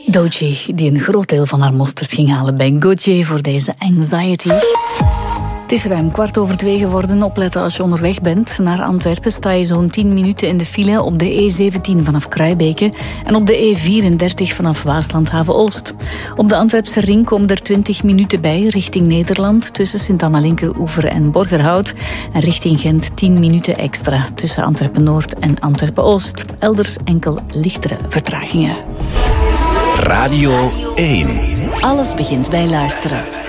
Doechii, die een groot deel van haar mosterd ging halen bij Gaultier voor deze Anxiety. Het is ruim 2:15 geworden. Opletten als je onderweg bent. Naar Antwerpen sta je zo'n 10 minuten in de file op de E17 vanaf Kruibeke en op de E34 vanaf Waasland-Haven-Oost. Op de Antwerpse ring komen er 20 minuten bij richting Nederland tussen Sint-Anna-Linkeroever en Borgerhout. En richting Gent 10 minuten extra tussen Antwerpen-Noord en Antwerpen-Oost. Elders enkel lichtere vertragingen. Radio 1. Alles begint bij luisteren.